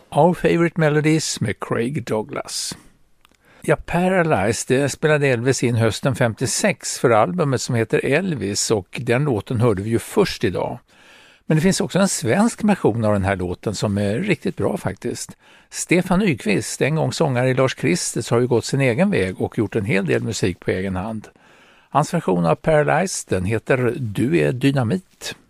Our Favorite Melodies med Craig Douglas. Ja, Paralyzed, det spelade Elvis in hösten 56 för albumet som heter Elvis, och den låten hörde vi ju först idag. Men det finns också en svensk version av den här låten som är riktigt bra faktiskt. Stefan Nyqvist, en gång sångare i Lars Kristers, har ju gått sin egen väg och gjort en hel del musik på egen hand. Hans version av Paralyzed, den heter Du är dynamit.